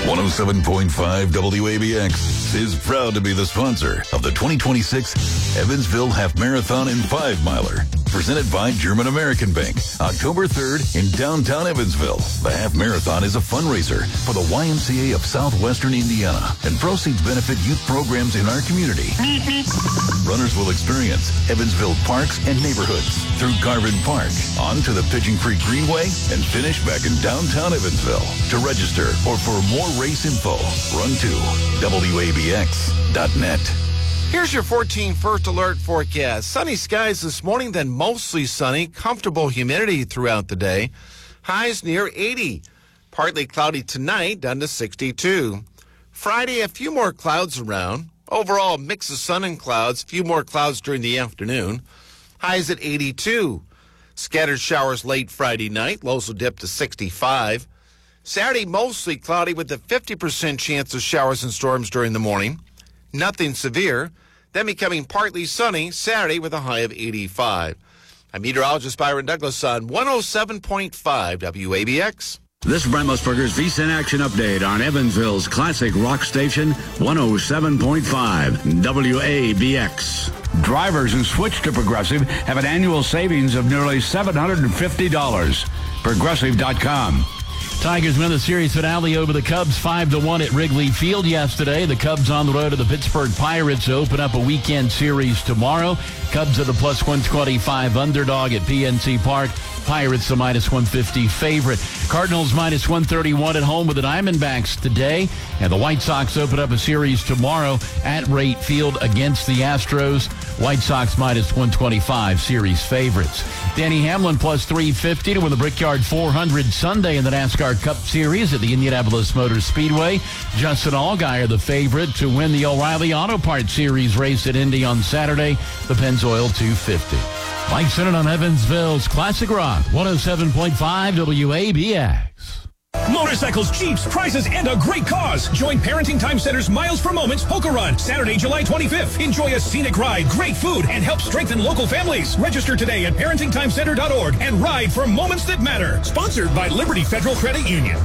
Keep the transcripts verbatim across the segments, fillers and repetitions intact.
one oh seven point five W A B X is proud to be the sponsor of the twenty twenty-six Evansville Half Marathon and Five Miler, presented by German American Bank, October third in downtown Evansville. The Half Marathon is a fundraiser for the Y M C A of Southwestern Indiana, and proceeds benefit youth programs in our community. Runners will experience Evansville parks and neighborhoods through Garvin Park, onto the Pigeon Creek Greenway, and finish back in downtown Evansville. To register or for more race info, run to W A B X dot net. Here's your fourteen First Alert forecast. Sunny skies this morning, then mostly sunny. Comfortable humidity throughout the day. Highs near eighty. Partly cloudy tonight, down to sixty-two. Friday, a few more clouds around. Overall, a mix of sun and clouds. A few more clouds during the afternoon. Highs at eighty-two. Scattered showers late Friday night. Lows will dip to sixty-five. Saturday, mostly cloudy with a fifty percent chance of showers and storms during the morning. Nothing severe. Then becoming partly sunny Saturday with a high of eighty-five. I'm meteorologist Byron Douglas on one oh seven point five W A B X. This is Brent Musburger's V-Sin Action Update on Evansville's classic rock station, one oh seven point five W A B X. Drivers who switch to Progressive have an annual savings of nearly seven hundred fifty dollars. Progressive dot com. Tigers win the series finale over the Cubs five to one at Wrigley Field yesterday. The Cubs on the road to the Pittsburgh Pirates open up a weekend series tomorrow. Cubs are the plus one twenty-five underdog at P N C Park. Pirates the minus one fifty favorite. Cardinals minus one thirty-one at home with the Diamondbacks today. And the White Sox open up a series tomorrow at Wright Field against the Astros. White Sox minus one twenty-five series favorites. Danny Hamlin plus three fifty to win the Brickyard four hundred Sunday in the NASCAR Cup Series at the Indianapolis Motor Speedway. Justin Allgaier the favorite to win the O'Reilly Auto Parts Series race at Indy on Saturday. The Pennzoil two fifty. Mike Sennett on Evansville's Classic Rock, one oh seven point five W A B X. Motorcycles, Jeeps, prizes, and a great cause. Join Parenting Time Center's Miles for Moments Polka Run, Saturday, July twenty-fifth. Enjoy a scenic ride, great food, and help strengthen local families. Register today at parenting time center dot org and ride for moments that matter. Sponsored by Liberty Federal Credit Union.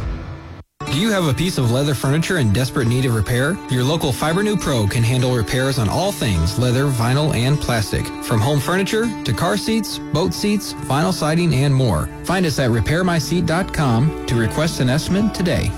Do you have a piece of leather furniture in desperate need of repair? Your local Fibernew Pro can handle repairs on all things leather, vinyl, and plastic. From home furniture to car seats, boat seats, vinyl siding, and more. Find us at repair my seat dot com to request an estimate today.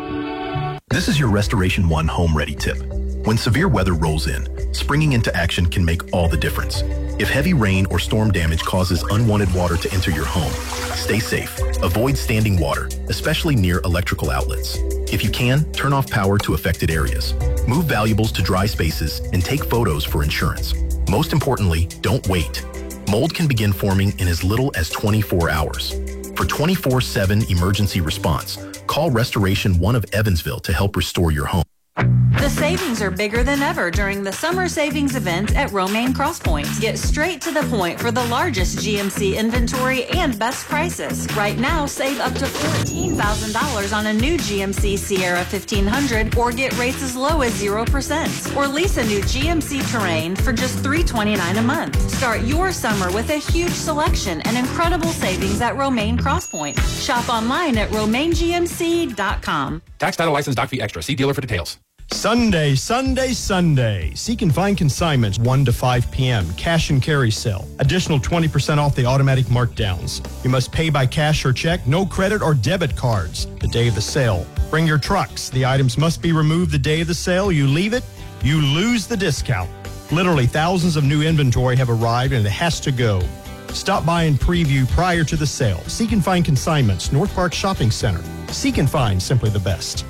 This is your Restoration One Home Ready tip. When severe weather rolls in, springing into action can make all the difference. If heavy rain or storm damage causes unwanted water to enter your home, stay safe. Avoid standing water, especially near electrical outlets. If you can, turn off power to affected areas. Move valuables to dry spaces and take photos for insurance. Most importantly, don't wait. Mold can begin forming in as little as twenty-four hours. For twenty-four seven emergency response, call Restoration One of Evansville to help restore your home. The savings are bigger than ever during the summer savings event at Romaine Crosspoint. Get straight to the point for the largest G M C inventory and best prices. Right now, save up to fourteen thousand dollars on a new G M C Sierra fifteen hundred or get rates as low as zero percent. Or lease a new G M C Terrain for just three hundred twenty-nine dollars a month. Start your summer with a huge selection and incredible savings at Romaine Crosspoint. Shop online at romaine g m c dot com. Tax, title, license, doc fee extra. See dealer for details. Sunday, Sunday, Sunday. Seek and find consignments one to five p.m. Cash and carry sale. Additional twenty percent off the automatic markdowns. You must pay by cash or check, no credit or debit cards the day of the sale. Bring your trucks. The items must be removed the day of the sale. You leave it, you lose the discount. Literally thousands of new inventory have arrived and it has to go. Stop by and preview prior to the sale. Seek and find consignments, North Park Shopping Center. Seek and find simply the best.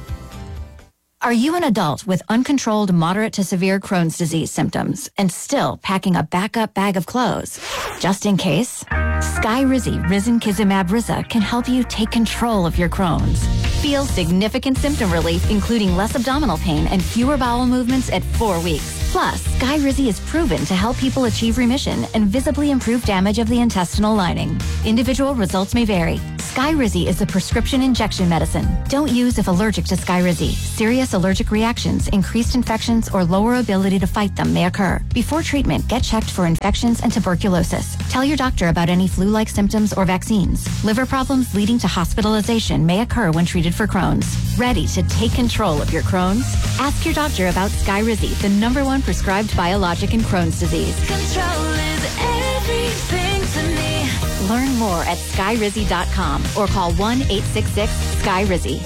Are you an adult with uncontrolled moderate to severe Crohn's disease symptoms and still packing a backup bag of clothes? Just in case, Skyrizi Risankizumab Riza can help you take control of your Crohn's. Feel significant symptom relief, including less abdominal pain and fewer bowel movements at four weeks. Plus, Skyrizi is proven to help people achieve remission and visibly improve damage of the intestinal lining. Individual results may vary. Skyrizi is a prescription injection medicine. Don't use if allergic to Skyrizi. Serious allergic reactions, increased infections, or lower ability to fight them may occur. Before treatment, get checked for infections and tuberculosis. Tell your doctor about any flu-like symptoms or vaccines. Liver problems leading to hospitalization may occur when treated for Crohn's. Ready to take control of your Crohn's? Ask your doctor about Skyrizi, the number one prescribed biologic in Crohn's disease. Control is everything to me. Learn more at skyrizi dot com or call one eight six six Skyrizi.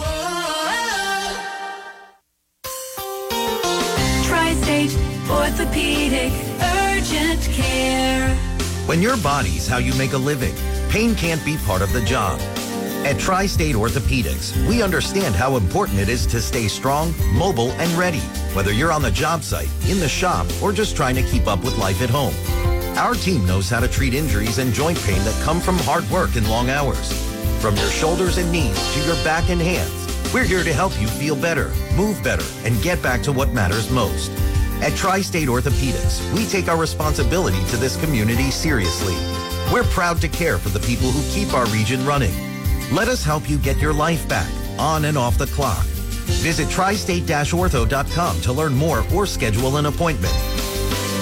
Tri-State Orthopedic Urgent Care. When your body's how you make a living, pain can't be part of the job. At Tri-State Orthopedics, we understand how important it is to stay strong, mobile, and ready, whether you're on the job site, in the shop, or just trying to keep up with life at home. Our team knows how to treat injuries and joint pain that come from hard work and long hours. From your shoulders and knees to your back and hands, we're here to help you feel better, move better, and get back to what matters most. At Tri-State Orthopedics, we take our responsibility to this community seriously. We're proud to care for the people who keep our region running. Let us help you get your life back, on and off the clock. Visit tri state dash ortho dot com to learn more or schedule an appointment.